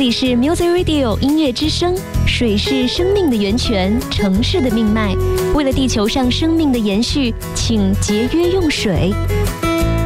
里是 Music Radio 音乐之声，水是生命的源泉，城市的命脉。为了地球上生命的延续，请节约用水。